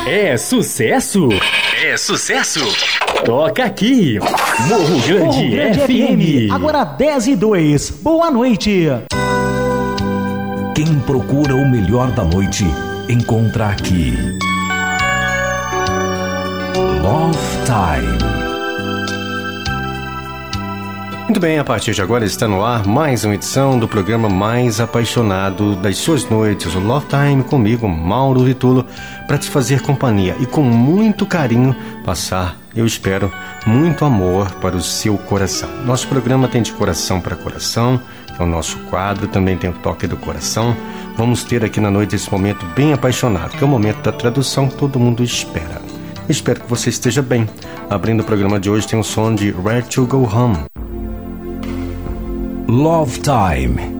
É sucesso? É sucesso? Toca aqui, Morro Grande FM. Agora 10:02. Boa noite. Quem procura o melhor da noite, encontra aqui. Love Time. Muito bem, a partir de agora está no ar mais uma edição do programa mais apaixonado das suas noites, o Love Time, comigo, Mauro Vitulo, para te fazer companhia e com muito carinho passar, eu espero, muito amor para o seu coração. Nosso programa tem de coração para coração, que é o nosso quadro, também tem o toque do coração. Vamos ter aqui na noite esse momento bem apaixonado, que é o momento da tradução que todo mundo espera. Espero que você esteja bem. Abrindo o programa de hoje tem o som de Where to Go Home. Love Time.